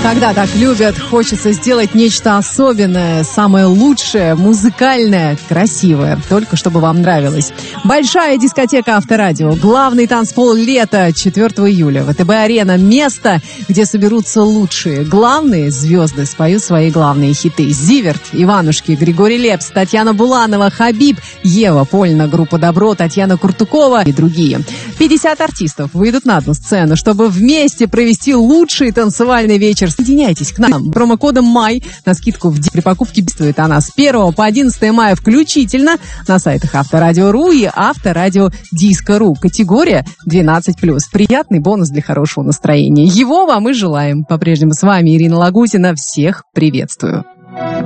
Когда так любят, хочется сделать нечто особенное, самое лучшее, музыкальное, красивое, только чтобы вам нравилось. Большая дискотека Авторадио, главный танцпол лета, 4 июля, ВТБ-арена, место, где соберутся лучшие, главные звезды, споют свои главные хиты. Зиверт, Иванушки, Григорий Лепс, Татьяна Буланова, Хабиб, Ева Польна, группа Добро, Татьяна Куртукова и другие. 50 артистов выйдут на одну сцену, чтобы вместе провести лучший танцевальный вечер. Соединяйтесь к нам. Промокодом МАЙ на скидку при покупке действует она с 1 по 11 мая включительно на сайтах Авторадио.ру и Авторадио.Диско.ру. Категория 12+. Приятный бонус для хорошего настроения. Его вам и желаем. По-прежнему с вами Ирина Лагутина. Всех приветствую.